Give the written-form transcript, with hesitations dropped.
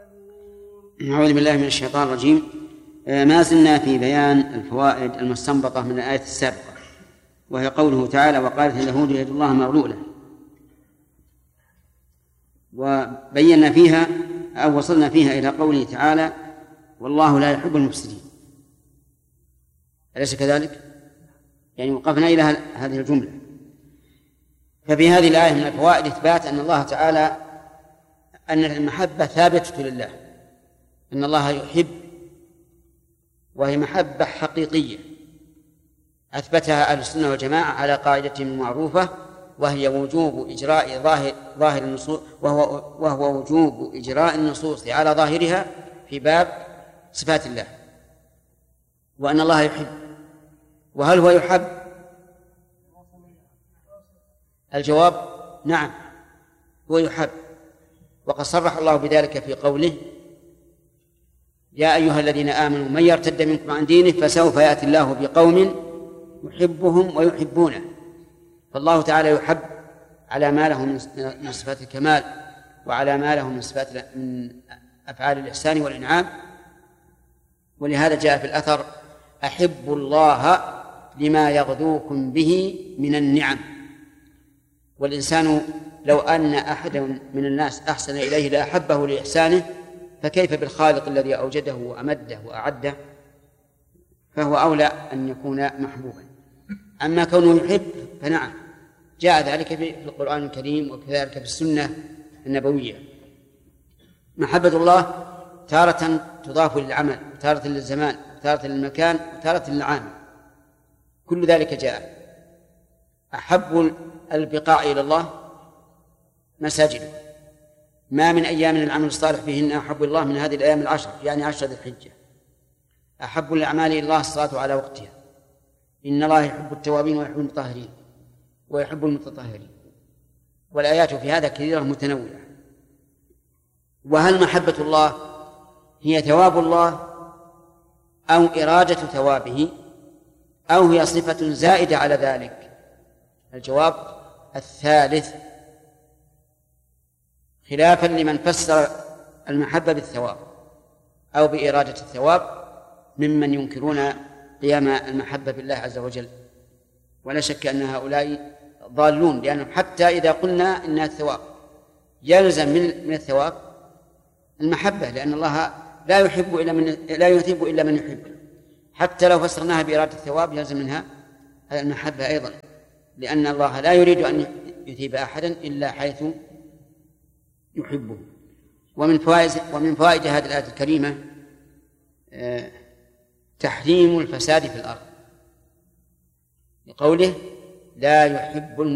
أعوذ بالله من الشيطان الرجيم. ما زلنا في بيان الفوائد المستنبطة من الآية السابقة، وهي قوله تعالى: وقالت اليهود يد الله مغلولة. وبينا فيها أو وصلنا فيها إلى قوله تعالى: والله لا يحب المفسدين. أليس كذلك؟ يعني وقفنا إلى هذه الجملة. ففي هذه الآية من الفوائد إثبات أن الله تعالى أن المحبة ثابتة لله، أن الله يحب، وهي محبة حقيقية أثبتها أهل السنة والجماعة على قاعدة معروفة، وهي وجوب إجراء ظاهر النصوص، وهو وجوب إجراء النصوص على ظاهرها في باب صفات الله، وأن الله يحب. وهل هو يحب؟ الجواب نعم، هو يحب، وقد صرح الله بذلك في قوله: يا أيها الذين آمنوا من يرتد منكم عن دينه فسوف يأتي الله بقوم يحبهم ويحبونه. فالله تعالى يحب على ما له من صفات الكمال، وعلى ما له من أفعال الإحسان والإنعام. ولهذا جاء في الأثر: أحبوا الله لما يغدوكم به من النعم. والإنسان لو أن أحد من الناس أحسن إليه لأحبه لإحسانه، فكيف بالخالق الذي أوجده وأمده وأعده؟ فهو أولى أن يكون محبوبا. أما كونه يحب فنعم، جاء ذلك في القرآن الكريم، وكذلك في السنة النبوية. محبة الله تارة تضاف للعمل، وتارة للزمان، وتارة للمكان، وتارة للعامل، كل ذلك جاء. أحب البقاع إلى الله مساجده، ما من أيام العمل الصالح فيهن أحب الله من هذه الأيام العشر، يعني 10 ذي الحجة. أحب الأعمال إلى الله الصلاة على وقتها، إن الله يحب التوابين ويحب المطهرين ويحب المتطهرين. والآيات في هذا كثيرة متنوعة. وهل محبة الله هي ثواب الله أو إرادة ثوابه، أو هي صفة زائدة على ذلك؟ الجواب الثالث، خلافا لمن فسر المحبة بالثواب أو بإرادة الثواب ممن ينكرون قيام المحبة بالله عز وجل. ولا شك أن هؤلاء ضالون، لأنهم حتى إذا قلنا إنها الثواب يلزم من الثواب المحبة، لأن الله لا يثيب إلا من يحب. حتى لو فسرناها بإرادة الثواب يلزم منها المحبة أيضا، لأن الله لا يريد أن يثيب أحدا إلا حيث يحبه. ومن فوائد هذه الآية الكريمة تحريم الفساد في الأرض، لقوله: لا يحب